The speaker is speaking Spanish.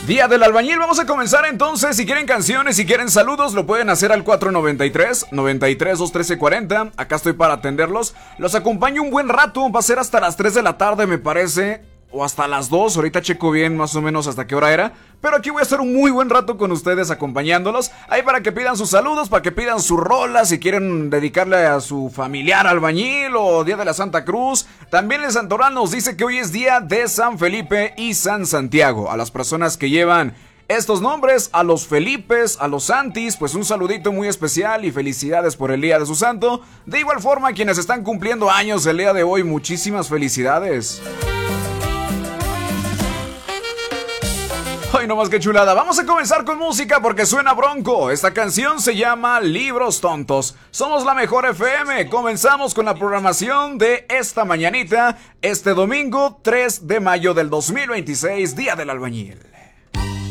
Día del Albañil, vamos a comenzar entonces. Si quieren canciones, si quieren saludos, lo pueden hacer al 493-93-213-40. Acá estoy para atenderlos. Los acompaño un buen rato, va a ser hasta las 3 de la tarde me parece, o hasta las 2, ahorita checo bien más o menos hasta qué hora era. Pero aquí voy a estar un muy buen rato con ustedes acompañándolos. Ahí para que pidan sus saludos, para que pidan su rola, si quieren dedicarle a su familiar albañil o Día de la Santa Cruz. También el Santoral nos dice que hoy es Día de San Felipe y San Santiago. A las personas que llevan estos nombres, a los Felipes, a los Santis, pues un saludito muy especial y felicidades por el día de su santo. De igual forma, a quienes están cumpliendo años el día de hoy, muchísimas felicidades. Ay, no más que chulada. Vamos a comenzar con música porque suena bronco. Esta canción se llama Libros Tontos. Somos la mejor FM. Comenzamos con la programación de esta mañanita, este domingo 3 de mayo del 2026, Día del Albañil.